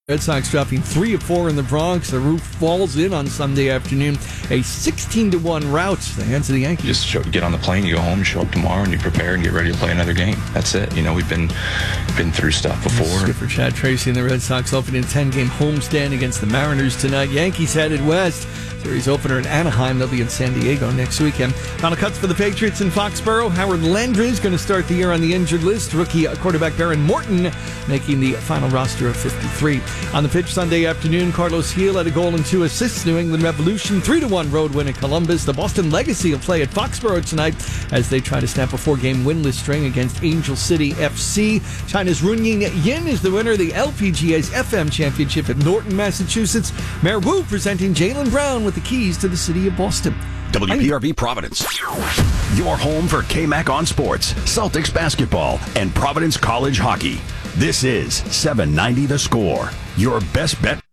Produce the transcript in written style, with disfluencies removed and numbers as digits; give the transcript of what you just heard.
Red Sox dropping 3 of 4 in the Bronx. The roof falls in on Sunday afternoon. A 16-1 rout to the hands of the Yankees. Just get on the plane, you go home, show up tomorrow, and you prepare and get ready to play another game. That's it. You know, we've been through stuff before. Skipper Chad Tracy and the Red Sox opening a 10-game homestand against the Mariners tonight. Yankees headed west. Series opener in Anaheim. They'll be in San Diego next weekend. Final cuts for the Patriots in Foxborough. Howard Landry is going to start the year on the injured list. Rookie quarterback Baron Morton making the final roster of 53. On the pitch Sunday afternoon, Carlos Gil had a goal and 2 assists. New England Revolution 3-1 road win at Columbus. The Boston Legacy will play at Foxborough tonight as they try to snap a 4-game winless string against Angel City FC. China's Runying Yin is the winner of the LPGA's FM Championship at Norton, Massachusetts. Mayor Wu presenting Jaylen Brown with the keys to the city of Boston. WPRV Providence, your home for KMAC on sports, Celtics basketball, and Providence College hockey. This is 790 The Score, your best bet.